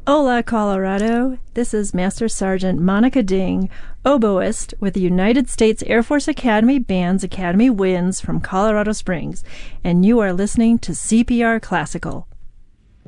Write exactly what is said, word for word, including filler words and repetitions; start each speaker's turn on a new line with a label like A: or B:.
A: Hola, Colorado. This is Master Sergeant Monica Ding, oboist with the United States Air Force Academy Band's Academy Winds from Colorado Springs, and you are listening to C P R Classical.